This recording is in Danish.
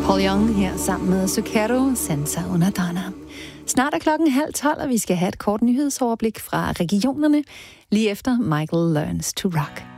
Paul Young her sammen med Zucchero, Senza una donna. Snart er 11:30, og vi skal have et kort nyhedsoverblik fra regionerne, lige efter Michael Learns to Rock.